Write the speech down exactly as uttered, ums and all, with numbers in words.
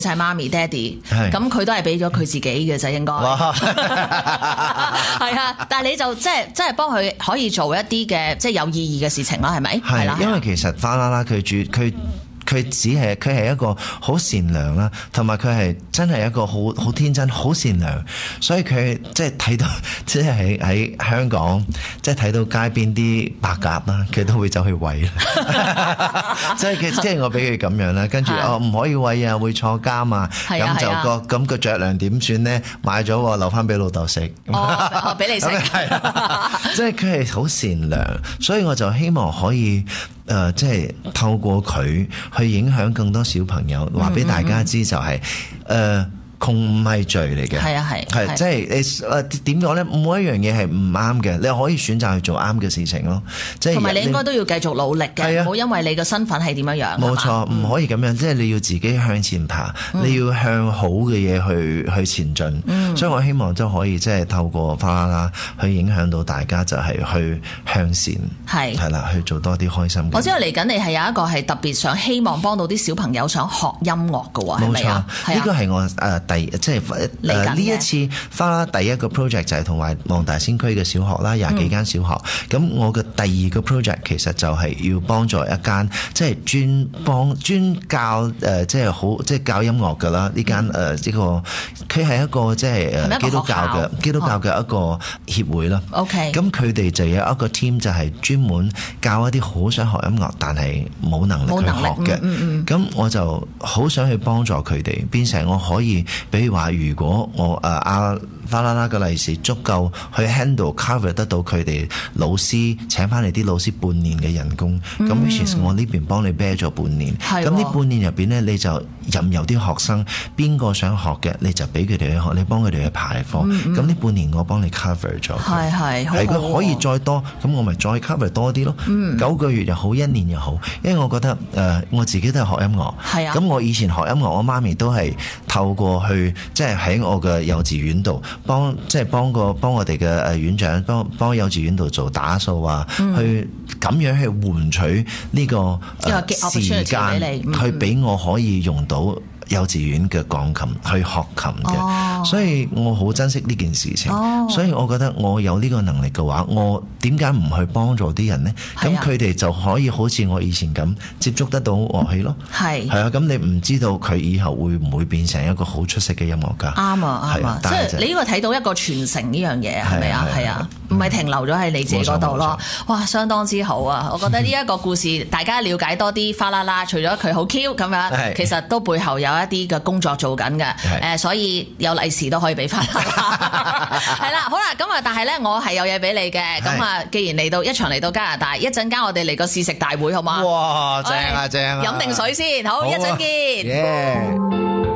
就係媽咪爹哋，咁佢都係俾咗佢自己嘅啫，應該係啊。但係你就即係即係幫佢可以做一啲嘅即係有意義嘅事情啦，係咪？ 係啦，因為其實花啦啦佢住佢。佢只係佢係一個好善良啦，同埋佢係真係一個好好天真、好善良，所以佢即係睇到即係喺喺香港，即係睇到街邊啲白鴿啦，佢都會走去餵啦。即係佢即係我俾佢咁樣啦，跟住哦唔可以餵啊，會坐監啊，咁就個咁個酌量點算咧？買咗喎，留翻俾老豆食。 哦，俾你食。 係即係佢係好善良，所以我就希望可以。誒、呃，即係透過佢去影響更多小朋友，話俾大家知就係、是、誒。呃窮唔係罪嚟嘅， 係啊係， 係即係你誒點講咧？每一樣嘢係唔啱嘅，你可以選擇去做啱嘅事情咯。即係同埋你應該都要繼續努力嘅，唔好因為你嘅身份係點樣樣。冇錯，唔可以咁樣，即係你要自己向前爬，嗯、你要向好嘅嘢去去前進。嗯、所以我希望都可以即係透過花啦啦去影響到大家，就係去向善，係係啦，去做多啲開心嘅。 我知道嚟緊你係有一個係特別想希望幫到啲小朋友想學音樂嘅喎，係咪啊？ 呢個係我誒。呃第即係誒呢一次花啦第一個 project 就係同埋黃大仙區嘅小學啦，廿幾間小學。咁、嗯、我嘅第二個 project 其實就係要幫助一間即係專幫專教誒、呃、即係好即係教音樂㗎啦。呢間誒呢個佢係一個即係誒基督教嘅基督教嘅一個協會啦。OK。咁佢哋就有一個 team 就係專門教一啲好想學音樂但係冇能力去學嘅。咁、嗯嗯、我就好想去幫助佢哋，變成我可以。比如話，如果我誒阿花啦啦嘅利是足夠去 handle cover 得到佢哋老師請翻嚟啲老師半年嘅人工，咁於是我呢邊幫你啤咗半年。咁呢、哦、半年入邊呢，你就任由啲學生邊個想學嘅，你就俾佢哋去學，你幫佢哋去排課。咁呢、嗯嗯、半年我幫你 cover 咗。係係，係佢可以再多，咁我咪再 cover 多啲咯。嗯、九個月又好，一年又好，因為我覺得誒、呃、我自己都係學音樂。係啊。咁我以前學音樂，我媽咪都係透過去即係喺我嘅幼稚園度幫，即係幫個幫我哋嘅誒院長幫幫幼稚園度做打掃啊，嗯、去咁樣去換取呢、這個誒、呃、時間，嗯、去俾我可以用到幼稚園嘅鋼琴去學琴嘅。哦、所以我好珍惜呢件事情。哦、所以我覺得我有呢個能力嘅話，我點解唔去幫助啲人呢？咁佢哋就可以好似我以前咁接觸得到樂器咯。係係啊，咁你唔知道佢以後會唔會變成一個好出色嘅音樂家？啱啊啱啊，即係你呢個睇到一個傳承呢樣嘢係咪啊？係啊，唔係停留咗喺你自己嗰度咯。哇，相當之好啊！我覺得呢一個故事大家了解多啲花啦啦，除咗佢好 Q 咁樣，其實都背後有一啲嘅工作做緊嘅。誒，所以有利是都可以俾翻。係啦，好啦，咁啊，但係咧，我係有嘢俾你嘅。咁啊，既然嚟到一場嚟到加拿大，一陣間我哋嚟個試食大會好嗎？哇，正啊正啊！飲定水先，好，一陣見。